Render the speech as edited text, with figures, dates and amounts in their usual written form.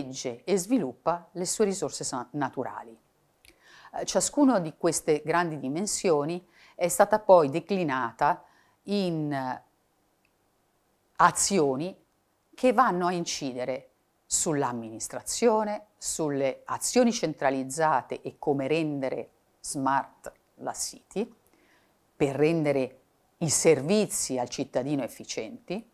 protegge e sviluppa le sue risorse naturali. Ciascuna di queste grandi dimensioni è stata poi declinata in azioni che vanno a incidere sull'amministrazione, sulle azioni centralizzate e come rendere smart la City, per rendere i servizi al cittadino efficienti,